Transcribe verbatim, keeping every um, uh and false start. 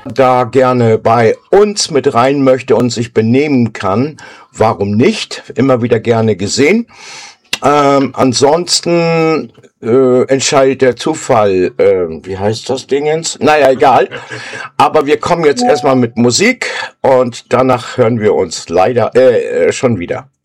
da gerne bei uns mit rein möchte und sich benehmen kann, warum nicht? Immer wieder gerne gesehen. Ähm, ansonsten äh, entscheidet der Zufall, äh, wie heißt das Dingens? Naja, egal. Aber wir kommen jetzt erstmal mit Musik und danach hören wir uns leider äh, äh, schon wieder.